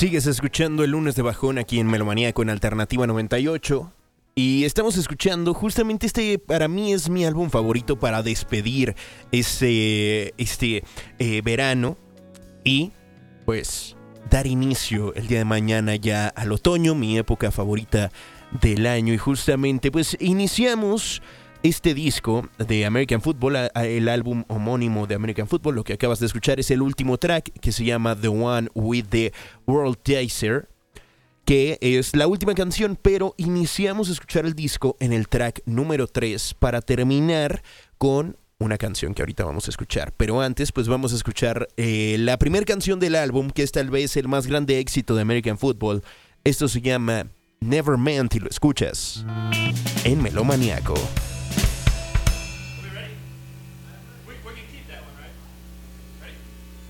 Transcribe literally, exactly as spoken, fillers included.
Sigues escuchando el lunes de bajón aquí en Melomaníaco en Alternativa noventa y ocho. Y estamos escuchando justamente este, para mí es mi álbum favorito para despedir este, este eh, verano. Y pues dar inicio el día de mañana ya al otoño, mi época favorita del año. Y justamente pues iniciamos este disco de American Football, el álbum homónimo de American Football. Lo que acabas de escuchar es el último track, que se llama The One with the World Chaser, que es la última canción, pero iniciamos a escuchar el disco en el track número tres para terminar con una canción que ahorita vamos a escuchar. Pero antes, pues vamos a escuchar eh, la primera canción del álbum, que es tal vez el más grande éxito de American Football. Esto se llama Never Meant y lo escuchas en Melomaníaco.